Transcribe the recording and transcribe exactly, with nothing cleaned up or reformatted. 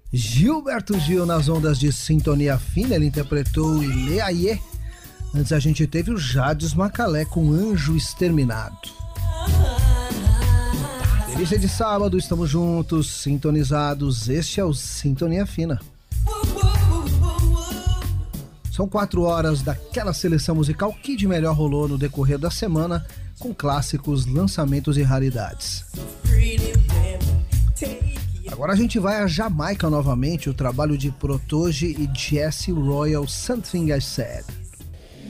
Gilberto Gil nas ondas de Sintonia Fina, ele interpretou Ilê Aie. Antes a gente teve o Jades Macalé com Anjo Exterminado. Delícia de sábado, estamos juntos, sintonizados, este é o Sintonia Fina. São quatro horas daquela seleção musical que de melhor rolou no decorrer da semana, com clássicos, lançamentos e raridades. Agora a gente vai a Jamaica novamente, o trabalho de Protoje e Jesse Royal, Something I Said.